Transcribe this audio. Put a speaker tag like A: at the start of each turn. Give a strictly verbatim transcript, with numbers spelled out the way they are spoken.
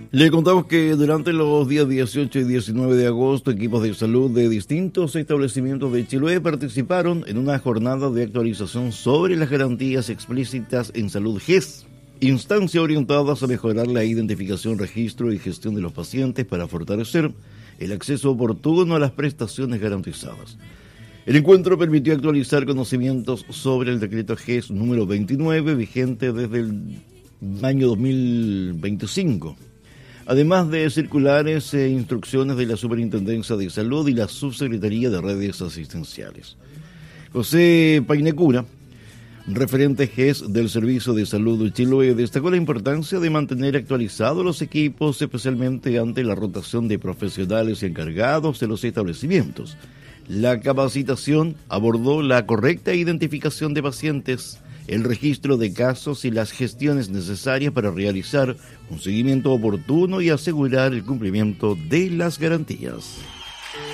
A: Le contamos que durante los días dieciocho y diecinueve de agosto, equipos de salud de distintos establecimientos de Chiloé participaron en una jornada de actualización sobre las garantías explícitas en salud G E S, instancia orientadas a mejorar la identificación, registro y gestión de los pacientes para fortalecer el acceso oportuno a las prestaciones garantizadas. El encuentro permitió actualizar conocimientos sobre el decreto G E S número veintinueve, vigente desde el año dos mil veinticinco. Además de circulares e instrucciones de la Superintendencia de Salud y la Subsecretaría de Redes Asistenciales. José Painecura, referente G E S del Servicio de Salud de Chiloé, destacó la importancia de mantener actualizados los equipos, especialmente ante la rotación de profesionales encargados de los establecimientos. La capacitación abordó la correcta identificación de pacientes, el registro de casos y las gestiones necesarias para realizar un seguimiento oportuno y asegurar el cumplimiento de las garantías.